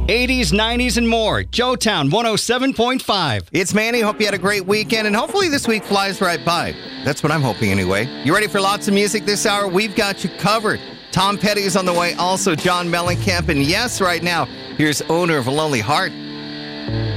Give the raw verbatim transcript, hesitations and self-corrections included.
eighties, nineties, and more. Joetown one oh seven point five. It's Manny. Hope you had a great weekend, and hopefully this week flies right by. That's what I'm hoping anyway. You ready for lots of music this hour? We've got you covered. Tom Petty is on the way. Also, John Mellencamp. And yes, right now, here's Owner of a Lonely Heart.